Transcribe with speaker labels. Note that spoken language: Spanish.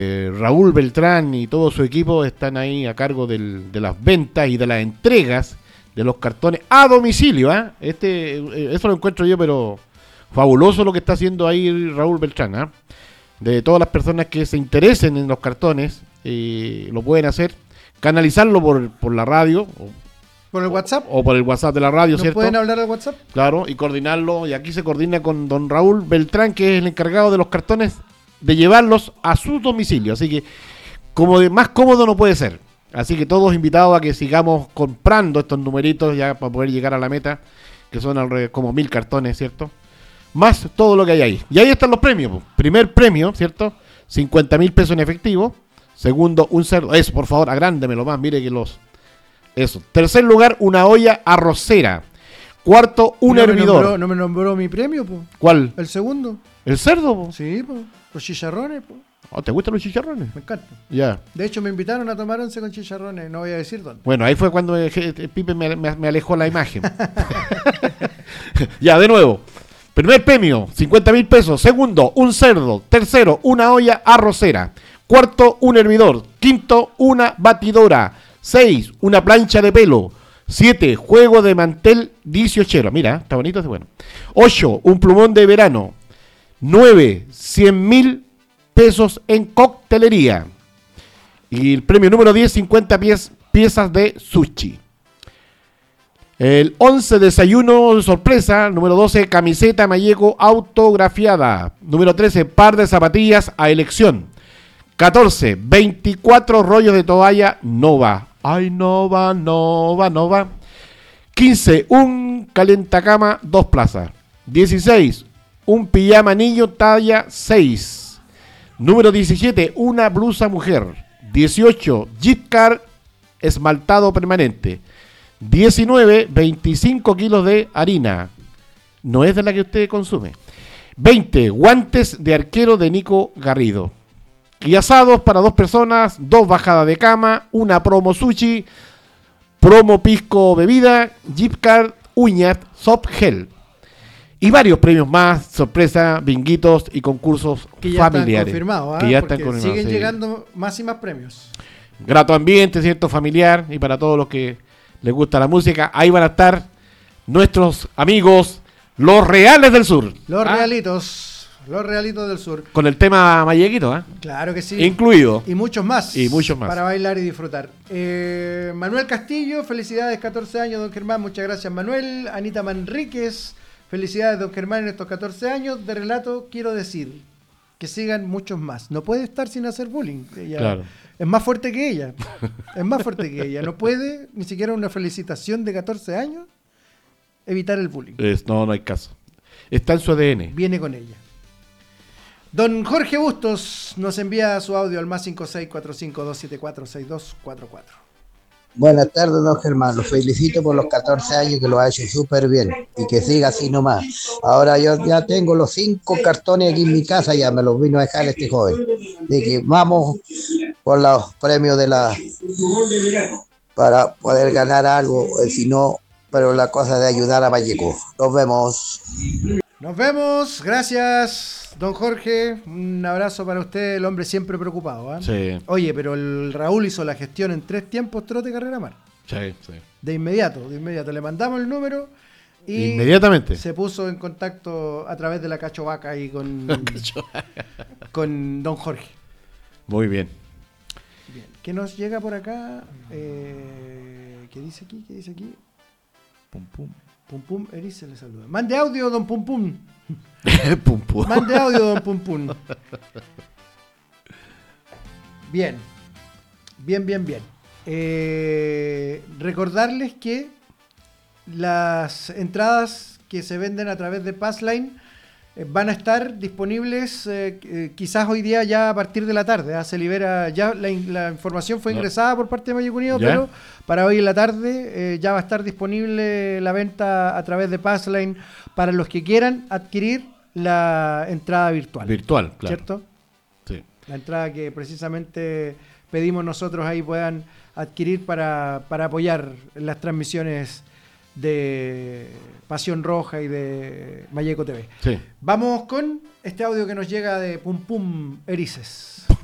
Speaker 1: Raúl Beltrán y todo su equipo están ahí a cargo de las ventas y de las entregas de los cartones a domicilio. Eso lo encuentro yo, pero fabuloso lo que está haciendo ahí Raúl Beltrán. De todas las personas que se interesen en los cartones, lo pueden hacer, canalizarlo por la radio.
Speaker 2: ¿Por el WhatsApp?
Speaker 1: O por el WhatsApp de la radio, ¿cierto?
Speaker 2: ¿Pueden hablar al WhatsApp?
Speaker 1: Claro, y coordinarlo. Y aquí se coordina con don Raúl Beltrán, que es el encargado de los cartones, de llevarlos a su domicilio. Así que, más cómodo no puede ser. Así que todos invitados a que sigamos comprando estos numeritos ya para poder llegar a la meta, que son alrededor como 1000 cartones, ¿cierto? Más todo lo que hay ahí. Y ahí están los premios. Primer premio, ¿cierto? 50.000 pesos en efectivo. Segundo, un cerdo. Eso, por favor, agrándemelo más. Mire que Eso. Tercer lugar, una olla arrocera. Cuarto, un hervidor.
Speaker 2: ¿No me nombró mi premio, po?
Speaker 1: ¿Cuál?
Speaker 2: ¿El segundo?
Speaker 1: ¿El cerdo, po?
Speaker 2: Sí, po. Los chicharrones, po.
Speaker 1: Oh, ¿te gustan los chicharrones?
Speaker 2: Me encanta.
Speaker 1: Ya.
Speaker 2: De hecho, me invitaron a tomar once con chicharrones. No voy a decir dónde.
Speaker 1: Bueno, ahí fue cuando Pipe me alejó la imagen. Ya, de nuevo. Primer premio, 50.000 pesos. Segundo, un cerdo. Tercero, una olla arrocera. Cuarto, un hervidor. Quinto, una batidora. 6, una plancha de pelo. 7, juego de mantel 18. Mira, está bonito ese bueno. 8, un plumón de verano. 9, 100.000 pesos en coctelería. Y el premio número 10, 50 piezas de sushi. El 11, desayuno de sorpresa. Número 12, camiseta Malleco autografiada. Número 13, par de zapatillas a elección. 14, 24 rollos de toalla Nova. Ay, Nova. 15, un calentacama 2 plazas. 16, un pijama niño talla 6. Número 17, una blusa mujer. 18, Jeep Car esmaltado permanente. 19, 25 kilos de harina. No es de la que usted consume. 20, guantes de arquero de Nico Garrido. Y asados para 2 personas, 2 bajadas de cama, una promo sushi, promo pisco bebida, Jeep Car, uñas, soft gel. Y varios premios más, sorpresa, binguitos y concursos
Speaker 2: que ya
Speaker 1: familiares.
Speaker 2: Están confirmados,
Speaker 1: que ya están confirmados.
Speaker 2: Siguen llegando más y más premios.
Speaker 1: Grato ambiente, ¿cierto? Familiar. Y para todos los que les gusta la música, ahí van a estar nuestros amigos, los Reales del Sur.
Speaker 2: Los Realitos del Sur.
Speaker 1: Con el tema mallequito,
Speaker 2: Claro que sí.
Speaker 1: Incluido.
Speaker 2: Y muchos más.
Speaker 1: Para
Speaker 2: bailar y disfrutar. Manuel Castillo, felicidades, 14 años, don Germán. Muchas gracias, Manuel. Anita Manríquez, felicidades, don Germán, en estos 14 años. De relato, quiero decir que sigan muchos más. No puede estar sin hacer bullying. Ella
Speaker 1: claro.
Speaker 2: Es más fuerte que ella. No puede, ni siquiera una felicitación de 14 años, evitar el bullying.
Speaker 1: No hay caso. Está en su ADN.
Speaker 2: Viene con ella. Don Jorge Bustos nos envía su audio al más 56452746244.
Speaker 3: Buenas tardes, don Germán. Lo felicito por los 14 años, que lo ha hecho súper bien y que siga así nomás. Ahora yo ya tengo los 5 cartones aquí en mi casa, ya me los vino a dejar este joven. De que vamos por los premios para poder ganar algo, si no, pero la cosa de ayudar a Valleco. Nos vemos, gracias. Don Jorge, un abrazo para usted, el hombre siempre preocupado.
Speaker 1: Sí.
Speaker 2: Oye, pero el Raúl hizo la gestión en 3 tiempos, trote, carrera, mar.
Speaker 1: Sí.
Speaker 2: De inmediato. Le mandamos el número y
Speaker 1: inmediatamente
Speaker 2: se puso en contacto a través de la cachovaca y con don Jorge.
Speaker 1: Muy bien.
Speaker 2: ¿Qué nos llega por acá? ¿Qué dice aquí? Pum pum, Erice le saluda. Mande audio, don Pum Pum. Mande audio, don Pum Pum. Bien. Recordarles que las entradas que se venden a través de Passline van a estar disponibles quizás hoy día ya a partir de la tarde. Se libera, ya la información fue ingresada por parte de Valleco Unido, pero para hoy en la tarde ya va a estar disponible la venta a través de Passline para los que quieran adquirir la entrada virtual.
Speaker 1: Virtual, claro.
Speaker 2: ¿Cierto?
Speaker 1: Sí.
Speaker 2: La entrada que precisamente pedimos nosotros ahí puedan adquirir para apoyar las transmisiones de Pasión Roja y de Valleco TV.
Speaker 1: Sí.
Speaker 2: Vamos con este audio que nos llega de Pum Pum Erices.